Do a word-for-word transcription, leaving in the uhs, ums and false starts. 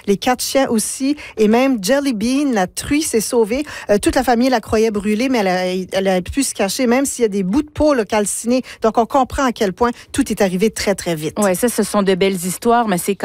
les quatre chiens aussi, et même Jelly Bean, la truie, s'est sauvée. Euh, toute la famille la croyait brûlée, mais elle a, elle a pu se cacher, même s'il y a des bouts de peau là, calcinés. Donc, on comprend à quel point tout est arrivé très, très vite. Oui, ça, ce sont de belles histoires, mais c'est